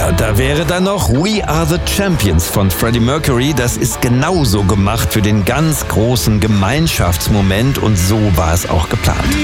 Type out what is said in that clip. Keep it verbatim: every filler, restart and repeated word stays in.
Ja, da wäre dann noch We Are the Champions von Freddie Mercury. Das ist genauso gemacht für den ganz großen Gemeinschaftsmoment und so war es auch geplant.